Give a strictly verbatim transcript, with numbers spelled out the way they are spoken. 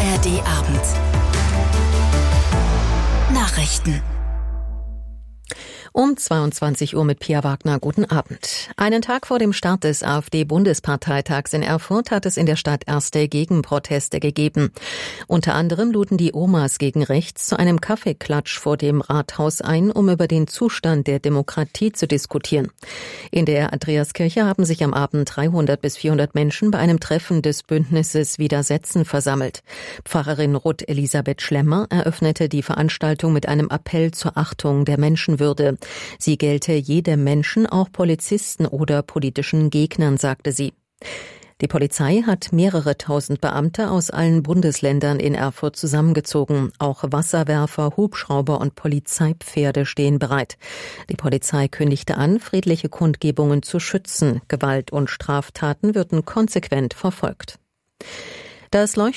R D Abend. Nachrichten. Um zweiundzwanzig Uhr mit Pia Wagner. Guten Abend. Einen Tag vor dem Start des AfD-Bundesparteitags in Erfurt hat es in der Stadt erste Gegenproteste gegeben. Unter anderem luden die Omas gegen rechts zu einem Kaffeeklatsch vor dem Rathaus ein, um über den Zustand der Demokratie zu diskutieren. In der Andreaskirche haben sich am Abend dreihundert bis vierhundert Menschen bei einem Treffen des Bündnisses Widersetzen versammelt. Pfarrerin Ruth Elisabeth Schlemmer eröffnete die Veranstaltung mit einem Appell zur Achtung der Menschenwürde. Sie gelte jedem Menschen, auch Polizisten oder politischen Gegnern, sagte sie. Die Polizei hat mehrere tausend Beamte aus allen Bundesländern in Erfurt zusammengezogen. Auch Wasserwerfer, Hubschrauber und Polizeipferde stehen bereit. Die Polizei kündigte an, friedliche Kundgebungen zu schützen. Gewalt und Straftaten würden konsequent verfolgt. Das Leucht